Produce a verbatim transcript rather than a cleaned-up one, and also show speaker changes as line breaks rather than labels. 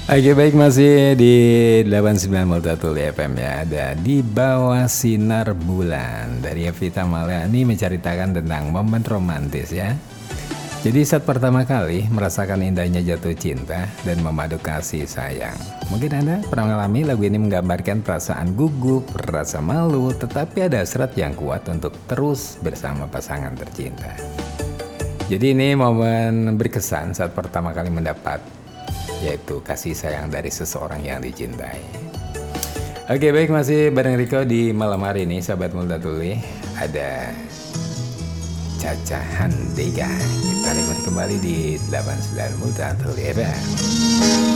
Oke baik, masih di delapan puluh sembilan Multatuli F M ya. Ada Di Bawah Sinar Bulan dari Evita Maliani menceritakan tentang momen romantis ya. Jadi saat pertama kali merasakan indahnya jatuh cinta dan memadu kasih sayang. Mungkin Anda pernah mengalami lagu ini menggambarkan perasaan gugup, rasa malu, tetapi ada hasrat yang kuat untuk terus bersama pasangan tercinta. Jadi ini momen berkesan saat pertama kali mendapat, yaitu kasih sayang dari seseorang yang dicintai. Oke baik, masih bareng Riko di malam hari ini sahabat Multatuli. Ada Caca Handega. Kita nikmati kembali di delapan puluh sembilan Multatuli F M.